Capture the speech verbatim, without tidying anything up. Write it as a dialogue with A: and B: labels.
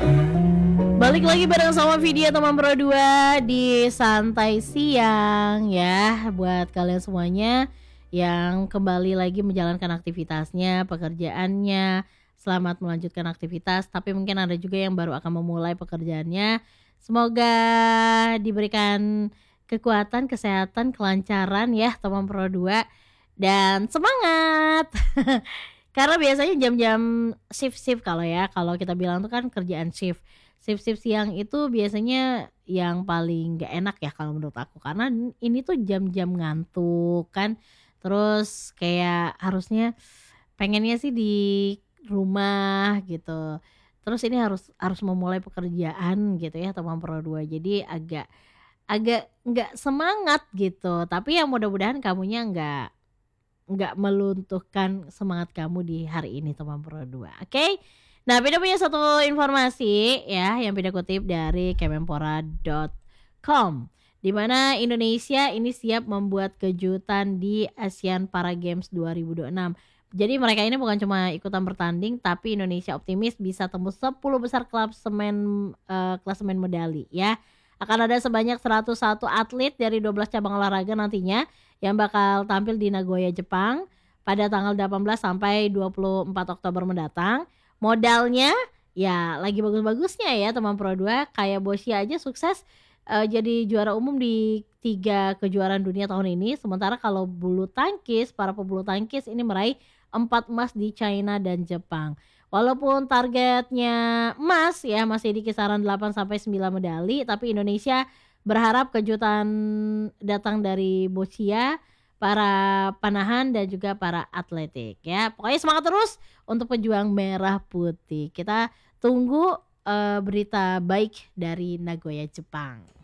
A: Balik lagi bareng sama Vidya teman Pro dua di Santai Siang ya. Buat kalian semuanya yang kembali lagi menjalankan aktivitasnya, pekerjaannya, selamat melanjutkan aktivitas. Tapi mungkin ada juga yang baru akan memulai pekerjaannya. Semoga diberikan kekuatan, kesehatan, kelancaran ya teman Pro dua. Dan semangat. Karena biasanya jam-jam shift-shift kalau ya, kalau kita bilang tuh kan kerjaan shift. Shift-shift siang itu biasanya yang paling gak enak ya kalau menurut aku. Karena ini tuh jam-jam ngantuk kan. Terus kayak harusnya pengennya sih di rumah gitu. Terus ini harus harus memulai pekerjaan gitu ya teman Pro dua. Jadi agak agak nggak semangat gitu. Tapi ya mudah-mudahan kamunya nggak nggak meluntuhkan semangat kamu di hari ini teman Pro dua. Oke? Okay? Nah, Beda punya satu informasi ya yang Beda kutip dari kemenpora dot com, di mana Indonesia ini siap membuat kejutan di Asian Para Games dua ribu dua puluh enam. Jadi mereka ini bukan cuma ikutan bertanding, tapi Indonesia optimis bisa tembus sepuluh besar klasemen uh, klasemen medali ya. Akan ada sebanyak seratus satu atlet dari dua belas cabang olahraga nantinya yang bakal tampil di Nagoya, Jepang pada tanggal delapan belas sampai dua puluh empat Oktober mendatang. Modalnya ya lagi bagus-bagusnya ya teman Pro dua, kayak Boshi aja sukses uh, jadi juara umum di tiga kejuaraan dunia tahun ini. Sementara kalau bulu tangkis, para pebulu tangkis ini meraih empat emas di China dan Jepang. Walaupun targetnya emas ya masih di kisaran delapan sampai sembilan medali, tapi Indonesia berharap kejutan datang dari Bosia, para panahan dan juga para atletik ya. Pokoknya semangat terus untuk pejuang merah putih. Kita tunggu uh, berita baik dari Nagoya, Jepang.